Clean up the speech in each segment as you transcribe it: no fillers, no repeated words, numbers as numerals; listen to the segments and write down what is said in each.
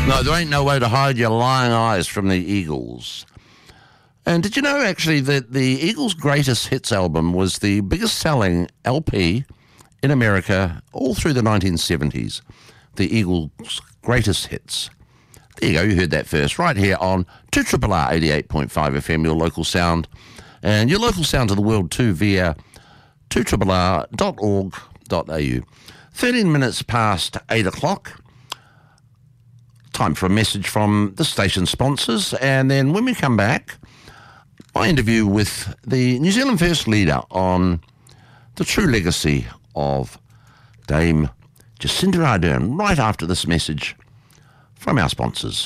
No, there ain't no way to hide your lying eyes from the Eagles. And did you know, actually, that the Eagles' greatest hits album was the biggest selling LP in America all through the 1970s? The Eagles' greatest hits. There you go, you heard that first, right here on 2RRR 88.5 FM, your local sound. And your local sound to the world too via 2RRR.org.au. 13 minutes past 8 o'clock. Time for a message from the station sponsors, and then when we come back, my interview with the New Zealand First leader on the true legacy of Dame Jacinda Ardern, right after this message from our sponsors.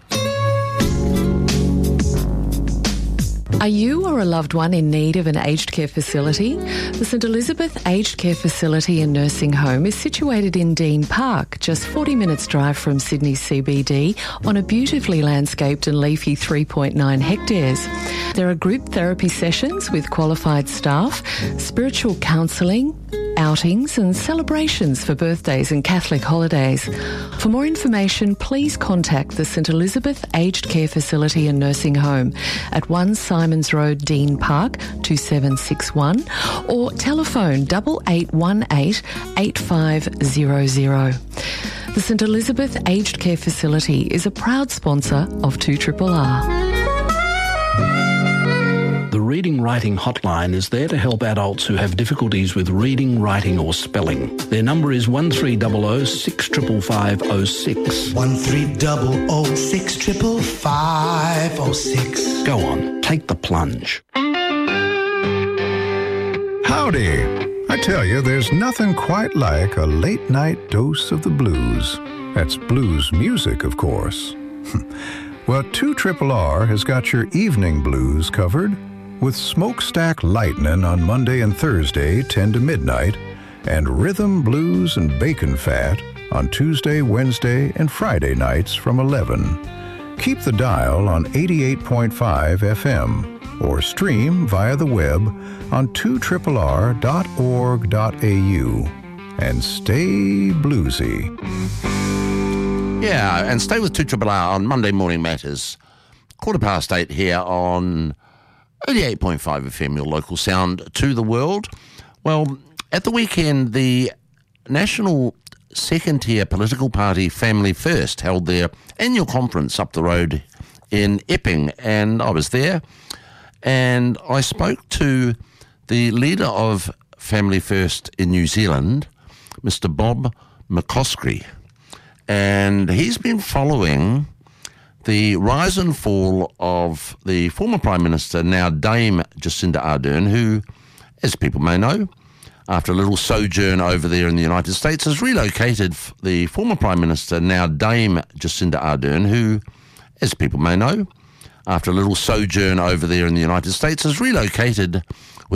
Are you or a loved one in need of an aged care facility? The St Elizabeth Aged Care Facility and Nursing Home is situated in Dean Park, just 40 minutes drive from Sydney CBD, on a beautifully landscaped and leafy 3.9 hectares. There are group therapy sessions with qualified staff, spiritual counselling, outings and celebrations for birthdays and Catholic holidays. For more information, please contact the St Elizabeth Aged Care Facility and Nursing Home at 1 Simons Road, Dean Park, 2761, or telephone 8818 8500. The St Elizabeth Aged Care Facility is a proud sponsor of 2RRR. The Reading Writing Hotline is there to help adults who have difficulties with reading, writing or spelling. Their number is 1300 65506. 1300 65506. Go on, take the plunge. Howdy! I tell you, there's nothing quite like a late-night dose of the blues. That's blues music, of course. Well, 2RRR has got your evening blues covered with Smokestack Lightnin' on Monday and Thursday, 10 to midnight, and Rhythm, Blues, and Bacon Fat on Tuesday, Wednesday, and Friday nights from 11. Keep the dial on 88.5 FM or stream via the web on 2RRR.org.au. And stay bluesy. Yeah, and stay with 2RRR on Monday Morning Matters. 8:15 here on 88.5 FM, your local sound to the world. Well, at the weekend, the national second-tier political party Family First held their annual conference up the road in Epping, and I was there, and I spoke to the leader of Family First in New Zealand, Mr. Bob McCoskrie, and he's been following the rise and fall of the former Prime Minister, now Dame Jacinda Ardern, who, as people may know, after a little sojourn over there in the United States, has relocated the former Prime Minister, now Dame Jacinda Ardern, who, as people may know, after a little sojourn over there in the United States, has relocated